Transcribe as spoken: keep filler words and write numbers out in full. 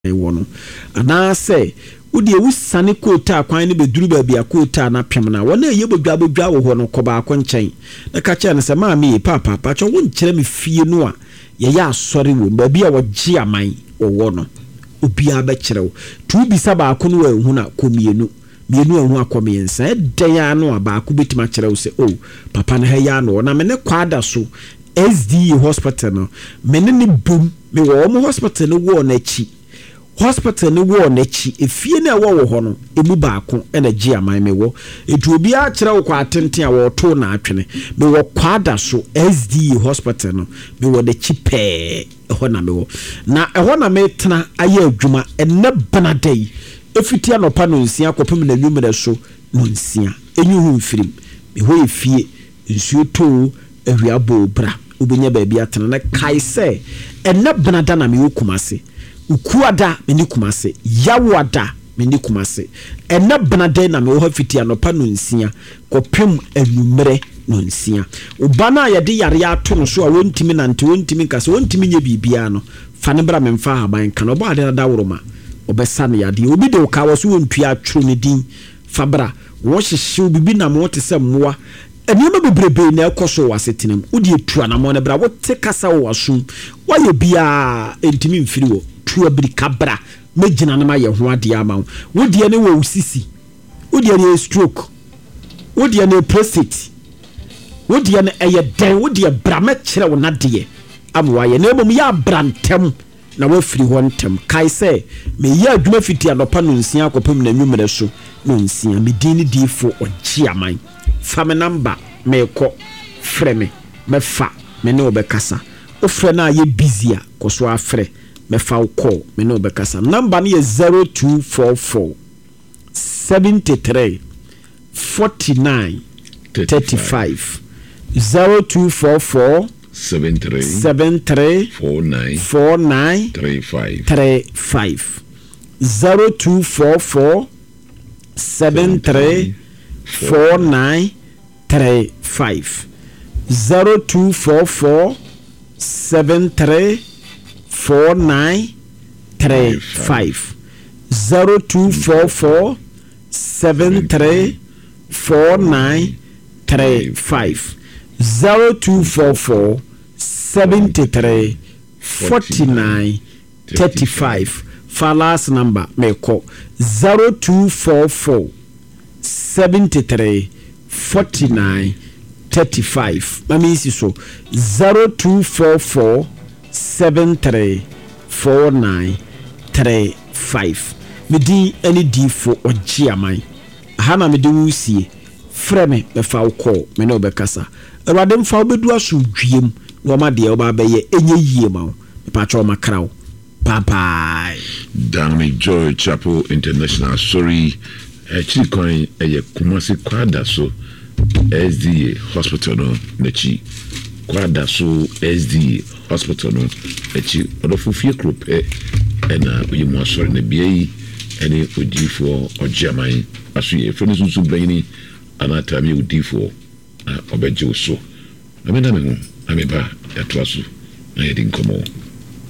wono ana say wodi ewusane kota kwan ne beduru ba bia kota na pem na wona eye bodwa bodwa wo ho no koba akon chen na ka che ne se ma me papa pa cho won kire me fie no a ye ya asori wo ba bia wo gi aman wo wono obia ba kire wo tu bi sa ba akon wo ehu na komienu mienu ehu akomiensa e den ya no aba akọ betima kire wo se oh papa na ha ya no na me ne kwada so S D A hospital no me ne ne bum me wo mo hospital no wo na chi hospital ni wo na chi efie na wo wo ho no emu baako na gi aman me wo etu obi a kire wo kwa atenten a wo to na atwene me wo kwada so S D A hospital no me wo de chi pe ho na me wo na ho na me tena aye adwuma enne banadai efiti anopa no nsia kopem na nwumere so no nsia enyu hu mfirim me ho efie nsuo to awia bo bra obenya ba bia tena na kai se enne banada na me wo kumase ukuada meni kumase yawada meni kumase ena banade na me wo hafiti anopa no nsia kopem anumere no nsia ubana yade yare ato no so a wontimi nante wontimi kase wontimi nye bibia no fa ne bra memfa haban kan oba ade da woroma obesa ne yade obi de ka wo so wontua atwro ne din fabra wo hyehye bibi na mo te se mmoa enima bebrebe na ekoso wasetenem odi etua na mo ne bra wo te kasa wo asum wo ye bia entimi mfiri wo tu abiri kabra megina na ma ye ho ade ama wo de ne wo usisi wo de ne stroke wo de ne prostate wo de ne eye den wo de bra ma kire wo na de amwa ye na mom ya brantem na wo firi ho ntem kai se me ye adwuma fiti anopa no nsia akopem na nwumere so no nsia me din ni difo ogi aman fa me number me ko frɛ me me fa me ne obekasa o frɛ na ye busy a koso afrɛ me fa call me ne obekasa number ni zero two four four seven three forty-nine thirty-five zero two four four seven three seven three four nine four nine three five three five zero two four four seven three four nine three five zero two four four seven three four nine three five zero two four four seven three four nine three five zero two four four seventy three forty nine thirty five. For last number, me call zero two four four seventy three forty nine thirty five. Mami isi so zero two four four seven three four nine three five. Me di any di for ogi aman. Hana me di wusie. Frɛ me me fa call me no be kasa. Awade mfa obedu asudwiem no ma de oba be ye enye yie ma wo. Me pa cho makraw. Bye bye. Dami Joy Chapel International. Sorry, actually coin a Kumasi Kwada so S D A hospital no nechi. Kwada so S D A hospital no nechi. Odo fufie group eh na we mo sorry na bia any odi for ojamai aso ye friends so blani anatami odi for obeje so. Amena me ho ameba ya toaso na yedi nkomo.